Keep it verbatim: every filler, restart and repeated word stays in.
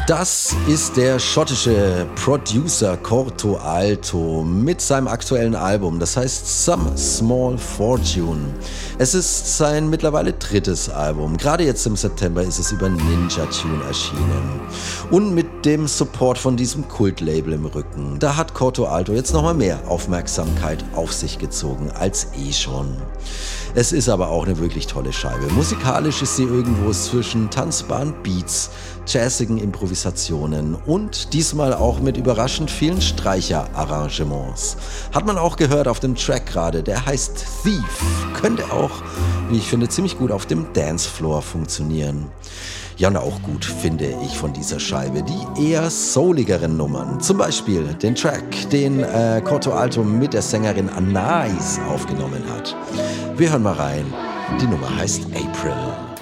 Das ist der schottische Producer Corto Alto mit seinem aktuellen Album, das heißt Some Small Fortune. Es ist sein mittlerweile drittes Album. Gerade jetzt im September ist es über Ninja Tune erschienen. Und mit dem Support von diesem Kultlabel im Rücken, da hat Corto Alto jetzt nochmal mehr Aufmerksamkeit auf sich gezogen als eh schon. Es ist aber auch eine wirklich tolle Scheibe. Musikalisch ist sie irgendwo zwischen tanzbaren Beats, jazzigen Improvisationen und diesmal auch mit überraschend vielen Streicherarrangements. Hat man auch gehört auf dem Track gerade, der heißt Thief. Könnte auch, wie ich finde, ziemlich gut auf dem Dancefloor funktionieren. Ja, und auch gut finde ich von dieser Scheibe die eher souligeren Nummern. Zum Beispiel den Track, den äh, Corto Alto mit der Sängerin Anais aufgenommen hat. Wir hören mal rein. Die Nummer heißt April.